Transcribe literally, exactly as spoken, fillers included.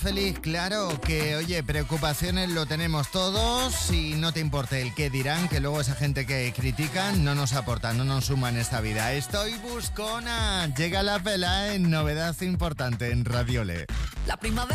Feliz, claro que, oye, preocupaciones lo tenemos todos y no te importe el qué dirán, que luego esa gente que critican no nos aporta, no nos suma en esta vida. Estoy buscona, llega la pela en novedad importante en Radiole. La primavera.